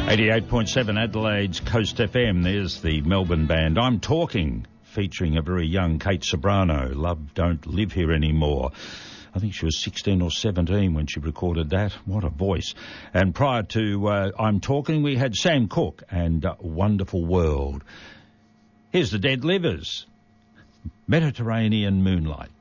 88.7 Adelaide's Coast FM. There's the Melbourne band. I'm Talking, featuring a very young Kate Ceberano. Love Don't Live Here Anymore. I think she was 16 or 17 when she recorded that. What a voice. And prior to I'm Talking, we had Sam Cooke and Wonderful World. Here's the Dead Livers. Mediterranean Moonlight.